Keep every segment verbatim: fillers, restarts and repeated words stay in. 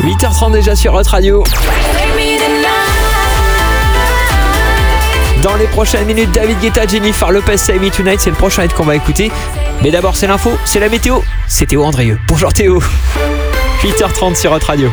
huit heures trente déjà sur Hot Radio. Dans les prochaines minutes, David Guetta, Jennifer Lopez, Save Me Tonight, c'est le prochain hit qu'on va écouter. Mais d'abord, c'est l'info, c'est la météo. C'est Théo Andrieux. Bonjour Théo. huit heures trente sur Hot Radio.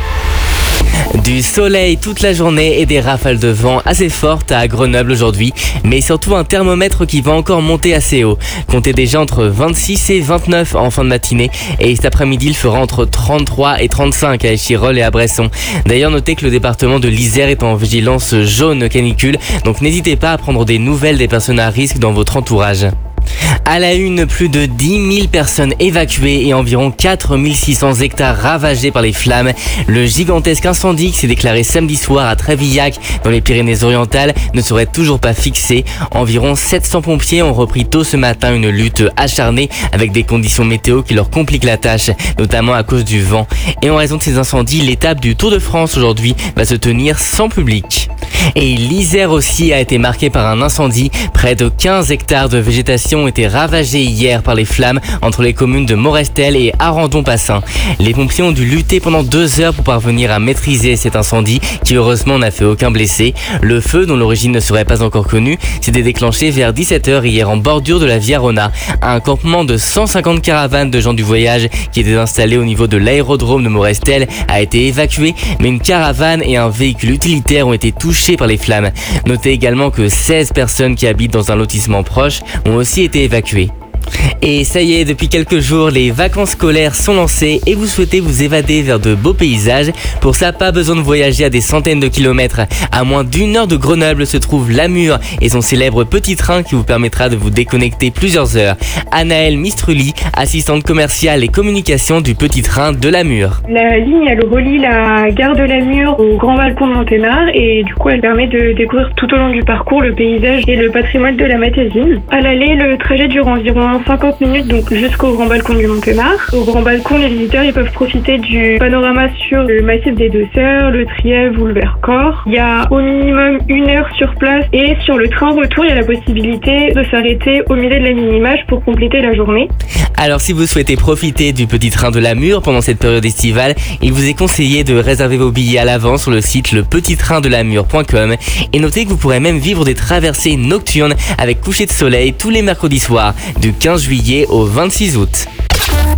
Du soleil toute la journée et des rafales de vent assez fortes à Grenoble aujourd'hui, mais surtout un thermomètre qui va encore monter assez haut. Comptez déjà entre vingt-six et vingt-neuf en fin de matinée, et cet après-midi il fera entre trente-trois et trente-cinq à Échirolles et à Bresson. D'ailleurs, notez que le département de l'Isère est en vigilance jaune canicule, donc n'hésitez pas à prendre des nouvelles des personnes à risque dans votre entourage. À la une, plus de dix mille personnes évacuées et environ quatre mille six cents hectares ravagés par les flammes. Le gigantesque incendie qui s'est déclaré samedi soir à Trévillac, dans les Pyrénées-Orientales, ne serait toujours pas fixé. Environ sept cents pompiers ont repris tôt ce matin une lutte acharnée avec des conditions météo qui leur compliquent la tâche, notamment à cause du vent. Et en raison de ces incendies, l'étape du Tour de France aujourd'hui va se tenir sans public. Et l'Isère aussi a été marquée par un incendie. Près de quinze hectares de végétation ont été ravagés hier par les flammes entre les communes de Morestel et Arandon-Passin. Les pompiers ont dû lutter pendant deux heures pour parvenir à maîtriser cet incendie qui heureusement n'a fait aucun blessé. Le feu, dont l'origine ne serait pas encore connue, s'était déclenché vers dix-sept heures hier en bordure de la Via Rona. Un campement de cent cinquante caravanes de gens du voyage qui étaient installés au niveau de l'aérodrome de Morestel a été évacué, mais une caravane et un véhicule utilitaire ont été touchés par les flammes. Notez également que seize personnes qui habitent dans un lotissement proche ont aussi été évacuées. Et ça y est, depuis quelques jours, les vacances scolaires sont lancées et vous souhaitez vous évader vers de beaux paysages. Pour ça, pas besoin de voyager à des centaines de kilomètres. À moins d'une heure de Grenoble se trouve Lamure et son célèbre petit train qui vous permettra de vous déconnecter plusieurs heures. Anaëlle Mistruli, assistante commerciale et communication du petit train de Lamure. La ligne, elle relie la gare de Lamure au grand balcon de Monténard et du coup, elle permet de découvrir tout au long du parcours le paysage et le patrimoine de la Matésine. À l'aller, le trajet dure environ cinquante minutes, donc jusqu'au grand balcon du Monténard. Au grand balcon, les visiteurs ils peuvent profiter du panorama sur le massif des Deux Sœurs, le Trièves ou le Vercors. Il y a au minimum une heure sur place et sur le train retour, il y a la possibilité de s'arrêter au milieu de la mini-image pour compléter la journée. Alors si vous souhaitez profiter du petit train de Lamure pendant cette période estivale, il vous est conseillé de réserver vos billets à l'avance sur le site le petit train de lamure point com et notez que vous pourrez même vivre des traversées nocturnes avec coucher de soleil tous les mercredis soirs du quinze juillet au vingt-six août.